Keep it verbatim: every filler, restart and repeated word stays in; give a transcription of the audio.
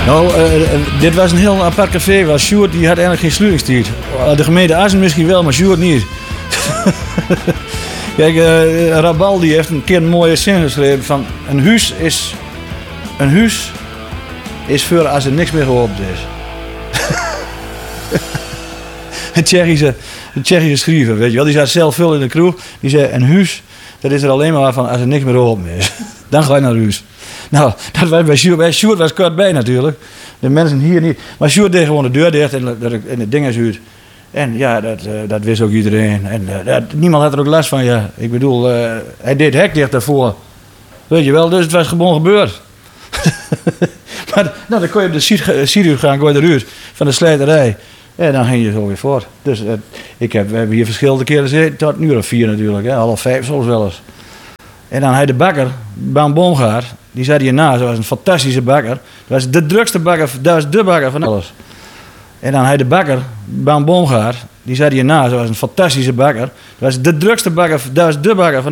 Nou, uh, uh, dit was een heel apart café. Want Sjoerd die had eigenlijk geen sluitingstijd. Uh, de gemeente Assen misschien wel, maar Sjoerd niet. Kijk, uh, Rabaldi heeft een keer een mooie zin geschreven van... Een huis is... Een huis is voor als er niks meer geopend is. Een Tsjechische, een Tsjechische schrijver, weet je wel. Die zat zelf veel in de kroeg. Die zei, een huis, dat is er alleen maar van als er niks meer open is. Dan ga je naar huis. Nou, dat was bij Sjoerd. Bij Sjoerd was kort bij natuurlijk. De mensen hier niet. Maar Sjoerd deed gewoon de deur dicht en, en het ding is uit. En ja, dat, uh, dat wist ook iedereen. En uh, dat, niemand had er ook last van. Ja. Ik bedoel, uh, hij deed het hek dicht daarvoor. Weet je wel, dus het was gewoon gebeurd. Maar nou, dan kon je op de Sirius gaan, kon je eruit van de slijterij. En dan ging je zo weer voort. Dus uh, ik heb, we hebben hier verschillende keren gezeten, tot een uur of vier natuurlijk, hè, half vijf soms wel eens. En dan hij de bakker, Baan Boomgaard, die zei hierna, zo was een fantastische bakker. Dat was de drukste bakker, dat was de bakker van alles. En dan hij de bakker, Baan Boomgaard, die zei hierna, zo was een fantastische bakker. Dat was de drukste bakker, dat was de bakker van